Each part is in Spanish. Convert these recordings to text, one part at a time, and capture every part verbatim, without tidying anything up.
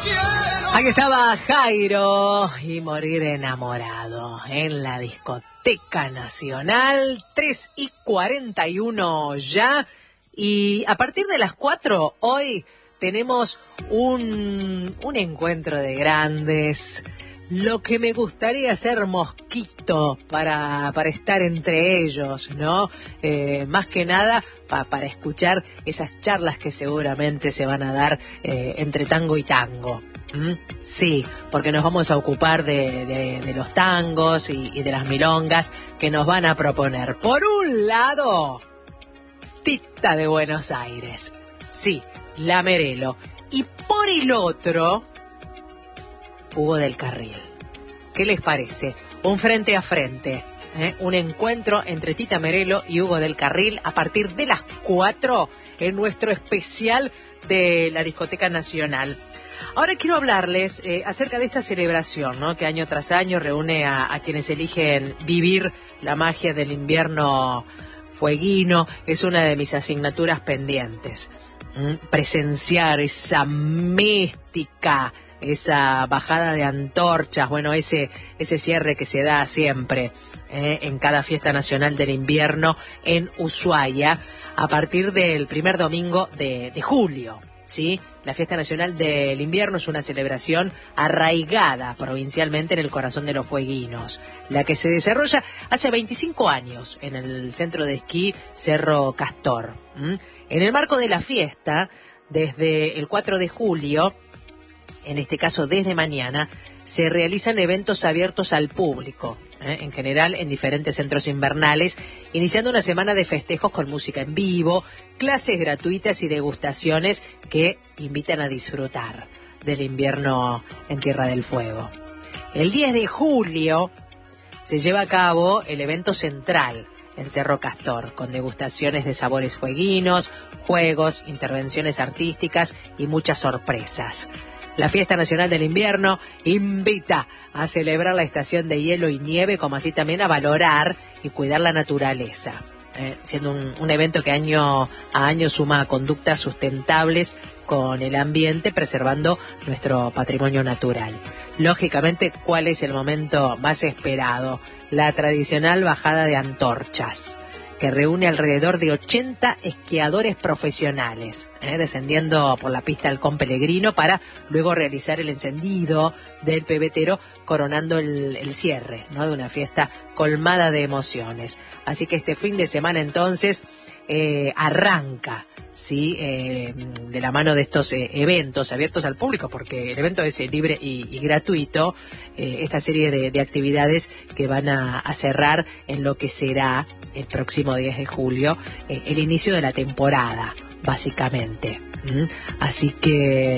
Aquí estaba Jairo y Morir enamorado en la discoteca nacional, tres y cuarenta y uno ya. Y a partir de las cuatro hoy tenemos un, un encuentro de grandes. Lo que me gustaría ser mosquito para, para estar entre ellos, ¿no? Eh, más que nada pa, para escuchar esas charlas que seguramente se van a dar eh, entre tango y tango. ¿Mm? Sí, porque nos vamos a ocupar de, de, de los tangos y, y de las milongas que nos van a proponer. Por un lado, Tita de Buenos Aires. Sí, la Merelo. Y por el otro, Hugo del Carril. ¿Qué les parece? Un frente a frente, ¿eh? Un encuentro entre Tita Merelo y Hugo del Carril a partir de las cuatro en nuestro especial de la Discoteca Nacional. Ahora quiero hablarles eh, acerca de esta celebración, ¿no? Que año tras año reúne a, a quienes eligen vivir la magia del invierno fueguino. Es una de mis asignaturas pendientes. ¿Mm? Presenciar esa mística, esa bajada de antorchas, bueno, ese ese cierre que se da siempre eh, en cada fiesta nacional del invierno en Ushuaia a partir del primer domingo de, de julio, ¿sí? La fiesta nacional del invierno es una celebración arraigada provincialmente en el corazón de los fueguinos, la que se desarrolla hace veinticinco años en el centro de esquí Cerro Castor. ¿Mm? En el marco de la fiesta, desde el cuatro de julio, en este caso desde mañana, se realizan eventos abiertos al público, ¿eh? en general en diferentes centros invernales, iniciando una semana de festejos con música en vivo, clases gratuitas y degustaciones que invitan a disfrutar del invierno en Tierra del Fuego. El diez de julio se lleva a cabo el evento central en Cerro Castor, con degustaciones de sabores fueguinos, juegos, intervenciones artísticas y muchas sorpresas. La Fiesta Nacional del Invierno invita a celebrar la estación de hielo y nieve, como así también a valorar y cuidar la naturaleza, eh, siendo un, un evento que año a año suma conductas sustentables con el ambiente, preservando nuestro patrimonio natural. Lógicamente, ¿cuál es el momento más esperado? La tradicional bajada de antorchas, que reúne alrededor de ochenta esquiadores profesionales, ¿eh? descendiendo por la pista Halcón Pellegrino para luego realizar el encendido del pebetero, coronando el, el cierre, ¿no? de una fiesta colmada de emociones. Así que este fin de semana entonces eh, arranca, ¿sí? Eh, de la mano de estos eh, eventos abiertos al público, porque el evento es eh, libre y, y gratuito, eh, esta serie de, de actividades que van a, a cerrar en lo que será el próximo diez de julio, eh, el inicio de la temporada, básicamente. ¿Mm? Así que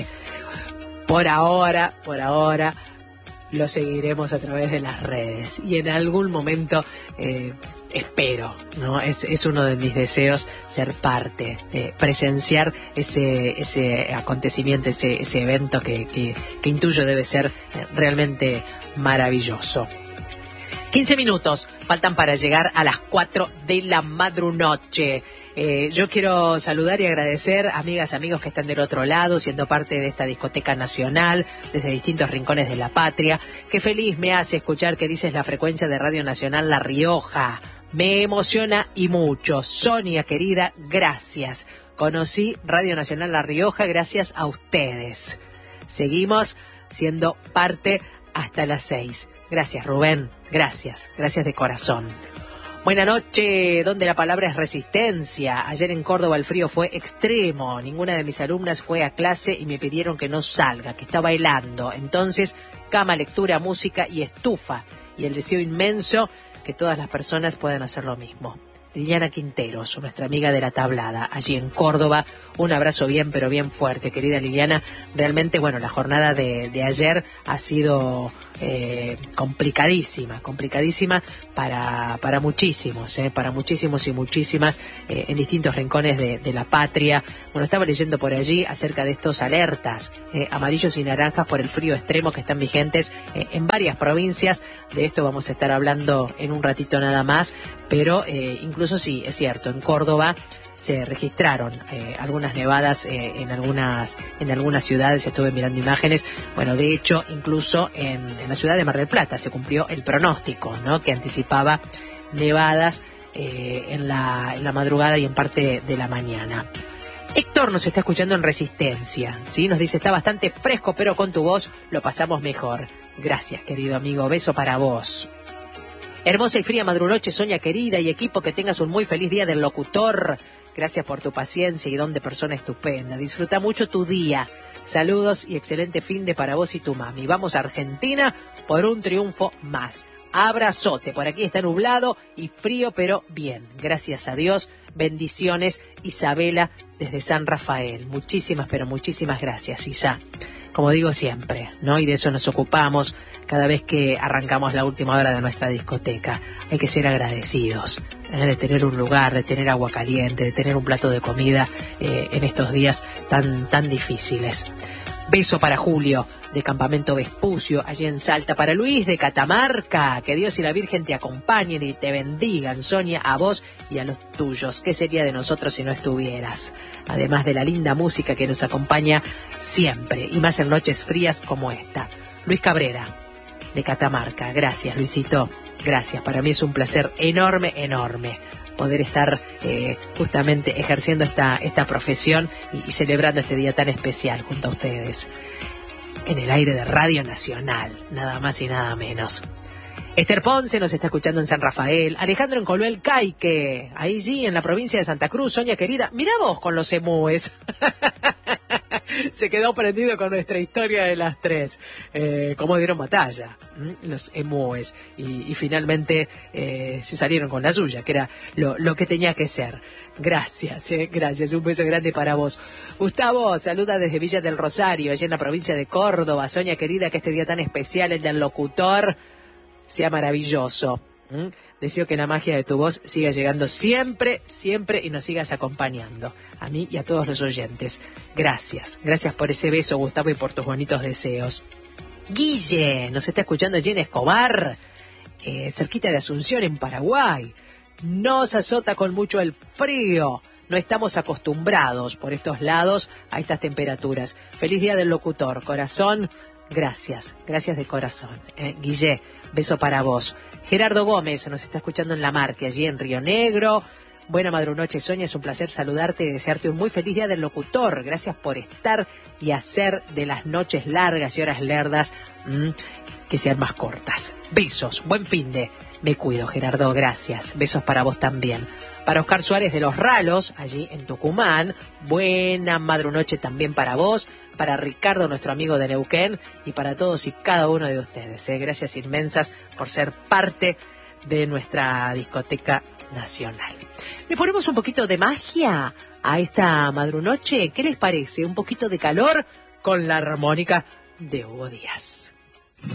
por ahora, por ahora, lo seguiremos a través de las redes. Y en algún momento, eh, espero, ¿no? Es, es uno de mis deseos ser parte, eh, presenciar ese, ese acontecimiento, ese, ese evento que, que, que intuyo debe ser realmente maravilloso. quince minutos faltan para llegar a las cuatro de la madrunoche. Eh, yo quiero saludar y agradecer a amigas, amigos que están del otro lado, siendo parte de esta discoteca nacional, desde distintos rincones de la patria. Qué feliz me hace escuchar que dices la frecuencia de Radio Nacional La Rioja. Me emociona y mucho. Sonia, querida, gracias. Conocí Radio Nacional La Rioja gracias a ustedes. Seguimos siendo parte hasta las seis. Gracias, Rubén. Gracias. Gracias de corazón. Buena noche, donde la palabra es resistencia. Ayer en Córdoba el frío fue extremo. Ninguna de mis alumnas fue a clase y me pidieron que no salga, que estaba helando. Entonces, cama, lectura, música y estufa. Y el deseo inmenso que todas las personas puedan hacer lo mismo. Liliana Quinteros, nuestra amiga de la tablada, allí en Córdoba. Un abrazo bien, pero bien fuerte, querida Liliana. Realmente, bueno, la jornada de, de ayer ha sido eh, complicadísima, complicadísima para, para muchísimos, eh, para muchísimos y muchísimas eh, en distintos rincones de, de la patria. Bueno, estaba leyendo por allí acerca de estos alertas eh, amarillos y naranjas por el frío extremo que están vigentes eh, en varias provincias. De esto vamos a estar hablando en un ratito nada más, pero eh, incluso sí, es cierto, en Córdoba se registraron eh, algunas nevadas eh, en algunas en algunas ciudades. Estuve mirando imágenes. Bueno, de hecho, incluso en, en la ciudad de Mar del Plata se cumplió el pronóstico, ¿no?, que anticipaba nevadas eh, en la en la madrugada y en parte de la mañana. Héctor nos está escuchando en Resistencia, ¿sí? Nos dice, está bastante fresco, pero con tu voz lo pasamos mejor. Gracias, querido amigo. Beso para vos. Hermosa y fría madrunoche, Sonia querida, y equipo, que tengas un muy feliz día del locutor. Gracias por tu paciencia y don de persona estupenda. Disfruta mucho tu día. Saludos y excelente fin de para vos y tu mami. Vamos a Argentina por un triunfo más. Abrazote. Por aquí está nublado y frío, pero bien. Gracias a Dios. Bendiciones, Isabela, desde San Rafael. Muchísimas, pero muchísimas gracias, Isa. Como digo siempre, ¿no? Y de eso nos ocupamos cada vez que arrancamos la última hora de nuestra discoteca. Hay que ser agradecidos, ¿eh? De tener un lugar, de tener agua caliente, de tener un plato de comida eh, en estos días tan, tan difíciles. Beso para Julio, de Campamento Vespucio, allí en Salta. Para Luis, de Catamarca. Que Dios y la Virgen te acompañen y te bendigan, Sonia, a vos y a los tuyos. ¿Qué sería de nosotros si no estuvieras? Además de la linda música que nos acompaña siempre, y más en noches frías como esta. Luis Cabrera, de Catamarca. Gracias, Luisito. Gracias. Para mí es un placer enorme, enorme poder estar eh, justamente ejerciendo esta, esta profesión y, y celebrando este día tan especial junto a ustedes. En el aire de Radio Nacional, nada más y nada menos. Esther Ponce nos está escuchando en San Rafael. Alejandro en Coluel Caique, allí en la provincia de Santa Cruz. Sonia querida, mirá vos con los emúes. Se quedó prendido con nuestra historia de las tres. Eh, cómo dieron batalla, ¿m? Los emúes. Y, y finalmente eh, se salieron con la suya, que era lo, lo que tenía que ser. Gracias, eh, gracias. Un beso grande para vos. Gustavo, saluda desde Villa del Rosario, allá en la provincia de Córdoba. Sonia querida, que este día tan especial, el del locutor, sea maravilloso. ¿Mm? Deseo que la magia de tu voz siga llegando siempre, siempre, y nos sigas acompañando. A mí y a todos los oyentes. Gracias. Gracias por ese beso, Gustavo, y por tus bonitos deseos. Guille nos está escuchando allí en Escobar, eh, cerquita de Asunción, en Paraguay. Nos azota con mucho el frío. No estamos acostumbrados por estos lados a estas temperaturas. Feliz día del locutor, corazón. Gracias, gracias de corazón. Eh, Guille, beso para vos. Gerardo Gómez nos está escuchando en La Marque, allí en Río Negro. Buena madrunoche, Sonia, es un placer saludarte y desearte un muy feliz día del locutor. Gracias por estar y hacer de las noches largas y horas lerdas mmm, que sean más cortas. Besos, buen fin de. Me cuido, Gerardo, gracias. Besos para vos también. Para Oscar Suárez de Los Ralos, allí en Tucumán, buena madrunoche también para vos. Para Ricardo, nuestro amigo de Neuquén, y para todos y cada uno de ustedes. ¿eh? Gracias inmensas por ser parte de nuestra discoteca nacional. ¿Le ponemos un poquito de magia a esta madrunoche? ¿Qué les parece? Un poquito de calor con la armónica de Hugo Díaz.